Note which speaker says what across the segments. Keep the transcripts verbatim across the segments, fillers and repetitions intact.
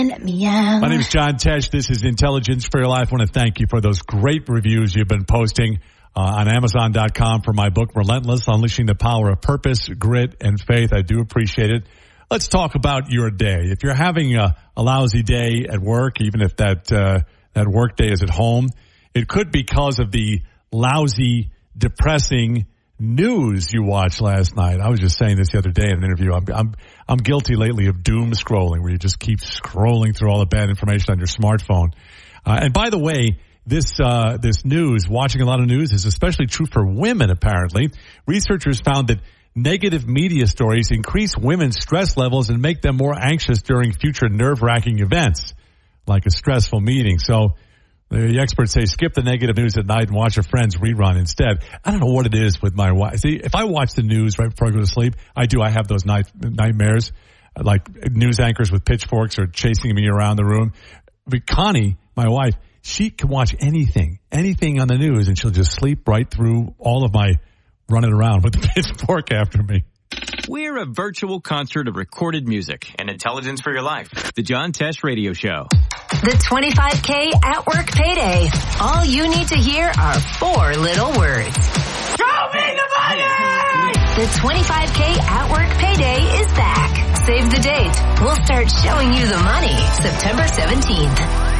Speaker 1: Let me out.
Speaker 2: My name is John Tesh. This is Intelligence for Your Life. I want to thank you for those great reviews you've been posting uh, on Amazon dot com for my book, Relentless, Unleashing the Power of Purpose, Grit, and Faith. I do appreciate it. Let's talk about your day. If you're having a, a lousy day at work, even if that uh, that work day is at home, it could be because of the lousy, depressing news you watched last night. I was just saying this the other day in an interview. I'm I'm, I'm guilty lately of doom scrolling, where you just keep scrolling through all the bad information on your smartphone. Uh, and by the way, this uh, this news, watching a lot of news, is especially true for women, apparently. Researchers found that negative media stories increase women's stress levels and make them more anxious during future nerve-wracking events, like a stressful meeting. So the experts say skip the negative news at night and watch a Friends rerun instead. I don't know what it is with my wife. See, if I watch the news right before I go to sleep, I do. I have those night, nightmares, like news anchors with pitchforks or chasing me around the room. But Connie, my wife, she can watch anything, anything on the news, and she'll just sleep right through all of my running around with the pitchfork after me.
Speaker 3: We're a virtual concert of recorded music and intelligence for your life. The John Tesh Radio Show.
Speaker 1: The twenty-five K at work payday. All you need to hear are four little words. Show me the money! The twenty-five K at work payday is back. Save the date. We'll start showing you the money September seventeenth.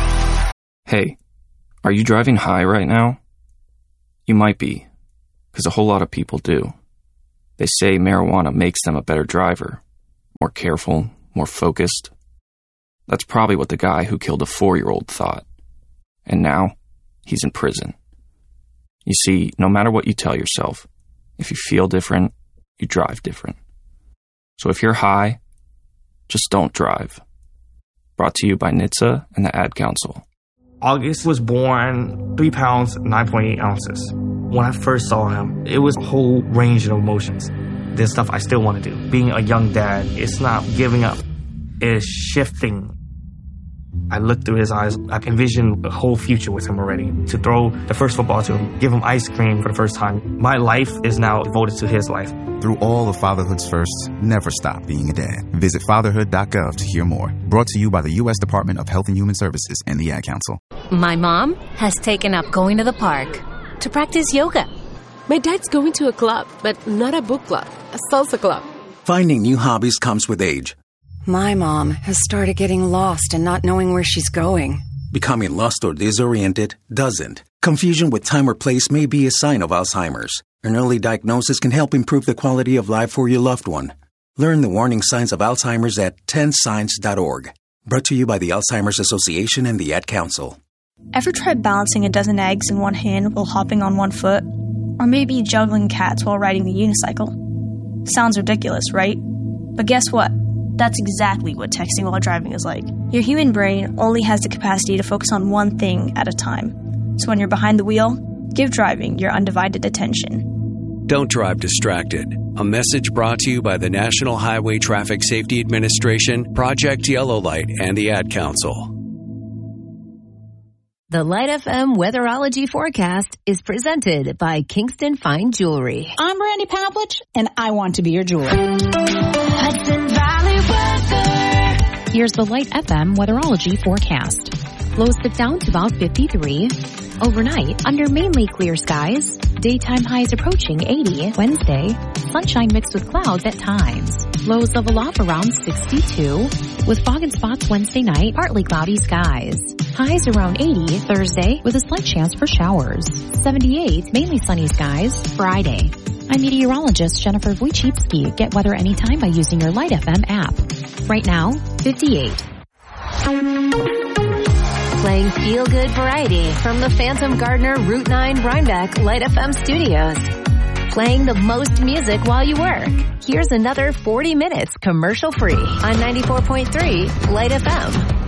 Speaker 4: Hey, are you driving high right now? You might be, because a whole lot of people do. They say marijuana makes them a better driver, more careful, more focused. That's probably what the guy who killed a four-year-old thought. And now, he's in prison. You see, no matter what you tell yourself, if you feel different, you drive different. So if you're high, just don't drive. Brought to you by N H T S A and the Ad Council.
Speaker 5: August was born three pounds, nine point eight ounces. When I first saw him, it was a whole range of emotions. There's stuff I still want to do. Being a young dad, it's not giving up. It's shifting. I looked through his eyes. I envisioned a whole future with him already. To throw the first football to him, give him ice cream for the first time. My life is now devoted to his life.
Speaker 6: Through all of fatherhood's firsts, never stop being a dad. Visit fatherhood dot gov to hear more. Brought to you by the U S Department of Health and Human Services and the Ad Council.
Speaker 7: My mom has taken up going to the park to practice yoga.
Speaker 8: My dad's going to a club, but not a book club, a salsa club.
Speaker 9: Finding new hobbies comes with age.
Speaker 10: My mom has started getting lost and not knowing where she's going.
Speaker 9: Becoming lost or disoriented doesn't. Confusion with time or place may be a sign of Alzheimer's. An early diagnosis can help improve the quality of life for your loved one. Learn the warning signs of Alzheimer's at ten signs dot org. Brought to you by the Alzheimer's Association and the Ad Council.
Speaker 11: Ever tried balancing a dozen eggs in one hand while hopping on one foot? Or maybe juggling cats while riding the unicycle? Sounds ridiculous, right? But guess what? That's exactly what texting while driving is like. Your human brain only has the capacity to focus on one thing at a time. So when you're behind the wheel, give driving your undivided attention.
Speaker 12: Don't drive distracted. A message brought to you by the National Highway Traffic Safety Administration, Project Yellow Light, and the Ad Council.
Speaker 7: The Light F M Weatherology Forecast is presented by Kingston Fine Jewelry.
Speaker 13: I'm Brandy Pavlich, and I want to be your jeweler. Hudson Valley
Speaker 14: weather. Here's the Light F M Weatherology Forecast. Lows dip down to about fifty-three. Overnight, under mainly clear skies. Daytime highs approaching eighty. Wednesday, sunshine mixed with clouds at times. Lows level off around sixty-two. With fog and spots Wednesday night, partly cloudy skies. Highs around eighty Thursday with a slight chance for showers. seventy-eight, mainly sunny skies. Friday. I'm meteorologist Jennifer Wojcicki. Get weather anytime by using your Light F M app. Right now, fifty-eight.
Speaker 7: Playing feel-good variety from the Phantom Gardener Route nine Rhinebeck Light F M studios. Playing the most music while you work. Here's another forty minutes commercial-free on ninety-four point three Light F M.